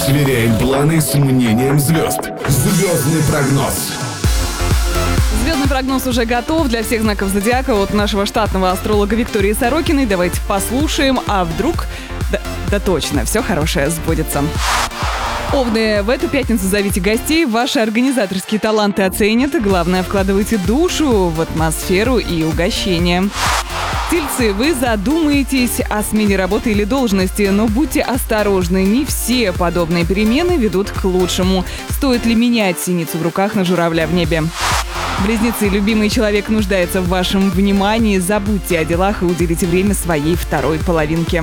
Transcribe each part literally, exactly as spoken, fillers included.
Сверяем планы с мнением звезд. Звездный прогноз. Звездный прогноз уже готов для всех знаков зодиака от нашего штатного астролога Виктории Сорокиной. Давайте послушаем, а вдруг... Да, да точно, все хорошее сбудется. Овны, в эту пятницу зовите гостей, ваши организаторские таланты оценят. Главное, вкладывайте душу в атмосферу и угощение. Тельцы, вы задумаетесь о смене работы или должности, но будьте осторожны, не все подобные перемены ведут к лучшему. Стоит ли менять синицу в руках на журавля в небе? Близнецы, любимый человек нуждается в вашем внимании, забудьте о делах и уделите время своей второй половинке.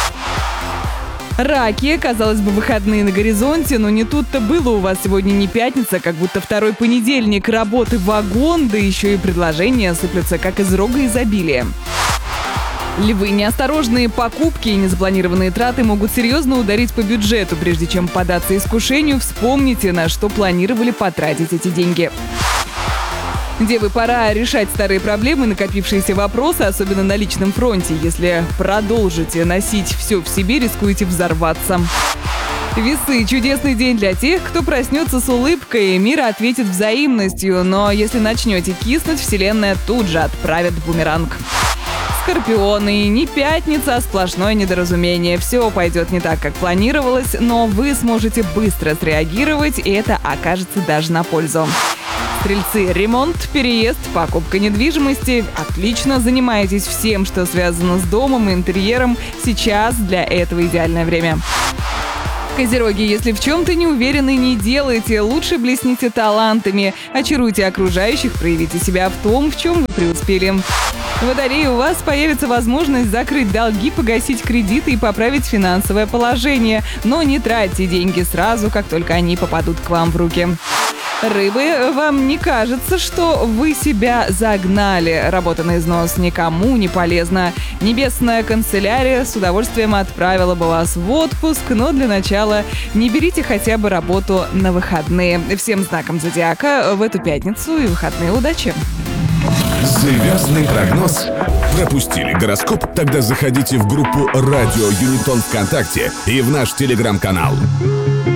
Раки, казалось бы, выходные на горизонте, но не тут-то было. У вас сегодня не пятница, как будто второй понедельник, работы вагон, да еще и предложения сыплются как из рога изобилия. Львы, неосторожные покупки и незапланированные траты могут серьезно ударить по бюджету. Прежде чем поддаться искушению, вспомните, на что планировали потратить эти деньги. Девы, пора решать старые проблемы, накопившиеся вопросы, особенно на личном фронте. Если продолжите носить все в себе, рискуете взорваться. Весы, чудесный день для тех, кто проснется с улыбкой. Мир ответит взаимностью, но если начнете киснуть, вселенная тут же отправит бумеранг. Скорпионы, не пятница, а сплошное недоразумение. Все пойдет не так, как планировалось, но вы сможете быстро среагировать, и это окажется даже на пользу. Стрельцы, ремонт, переезд, покупка недвижимости. Отлично занимаетесь всем, что связано с домом и интерьером. Сейчас для этого идеальное время. Козероги, если в чем-то не уверены, не делайте. Лучше блесните талантами. Очаруйте окружающих, проявите себя в том, в чем вы преуспели. Водолеи, у вас появится возможность закрыть долги, погасить кредиты и поправить финансовое положение. Но не тратьте деньги сразу, как только они попадут к вам в руки. Рыбы, вам не кажется, что вы себя загнали? Работа на износ никому не полезна. Небесная канцелярия с удовольствием отправила бы вас в отпуск, но для начала не берите хотя бы работу на выходные. Всем знаком зодиака в эту пятницу и выходные удачи! Звездный прогноз. Пропустили гороскоп? Тогда заходите в группу «Радио Юнитон ВКонтакте» и в наш телеграм-канал.